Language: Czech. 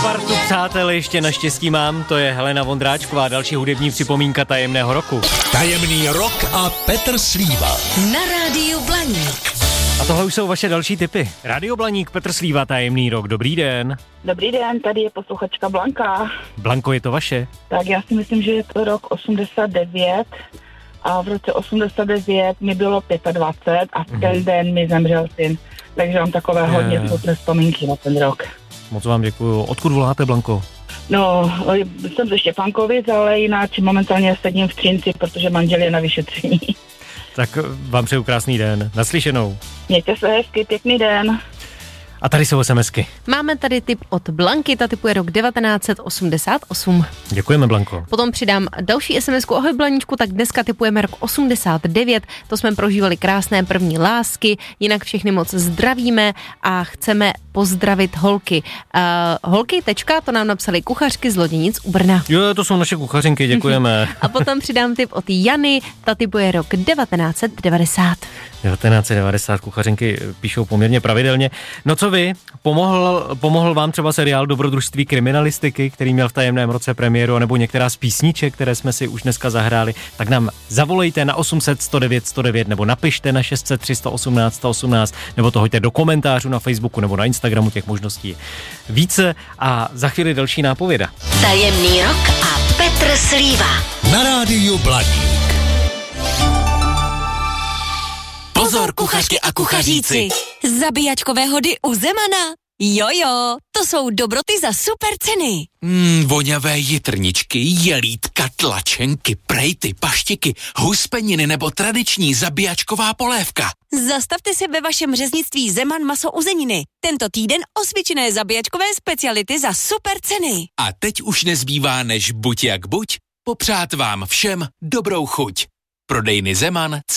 partu přátel ještě naštěstí mám, to je Helena Vondráčková, další hudební připomínka tajemného roku. Tajemný rok a Petr Slíva. Na rádiu Blaník. A tohle už jsou vaše další tipy. Rádio Blaník, Petr Slíva, tajemný rok, dobrý den. Dobrý den, tady je posluchačka Blanka. Blanko, je to vaše? Tak já si myslím, že je to rok 89 a v roce 89 mi bylo 25 a v ten den mi zemřel syn. Takže mám takové hodně smutné vzpomínky na ten rok. Moc vám děkuju. Odkud voláte, Blanko? No, jsem ze Štěpánkovic, ale jinak momentálně sedím v Třinci, protože manžel je na vyšetření. Tak vám přeju krásný den. Naslyšenou. Mějte se hezky, pěkný den. A tady jsou SMSky. Máme tady tip od Blanky, ta tipuje rok 1988. Děkujeme, Blanko. Potom přidám další SMSku. Ahoj Blaníčku, tak dneska tipujeme rok 89. To jsme prožívali krásné první lásky, jinak všechny moc zdravíme a chceme pozdravit holky. Holky, tečka, to nám napsali kuchařky z Loděnic u Brna. Jo, to jsou naše kuchařinky, děkujeme. A potom přidám tip od Jany, ta tipuje rok 1990. 1990 kuchařinky píšou poměrně pravidelně. No co vy? Pomohl vám třeba seriál Dobrodružství kriminalistiky, který měl v tajemném roce premiéru, nebo některá z písniček, které jsme si už dneska zahráli, tak nám zavolejte na 800 109 109 nebo napište na 600 318 118 nebo to hoďte do komentářů na Facebooku nebo na Instagramu, těch možností více a za chvíli další nápověda. Tajemný rok a Petr Slíva. Na rádiu Blaník. Pozor, kuchařky a kuchaříci. Zabíjačkové hody u Zemana. Jojo, to jsou dobroty za super ceny. Voňavé jitrničky, jelítka, tlačenky, prejty, paštiky, huspeniny nebo tradiční zabíjačková polévka. Zastavte se ve vašem řeznictví Zeman maso uzeniny. Tento týden osvědčené zabíjačkové speciality za super ceny. A teď už nezbývá než buď jak buď, popřát vám všem dobrou chuť. Prodejny Zeman